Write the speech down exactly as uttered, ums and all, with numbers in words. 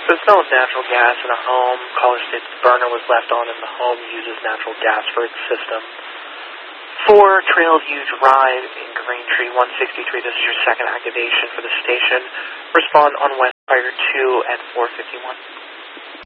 So the smell of natural gas in a home. Caller states the burner was left on in the home, uses natural gas for its system. four, Trailview Drive in Greentree, one sixty-three. This is your second activation for the station. Respond on West Fire two at four fifty-one.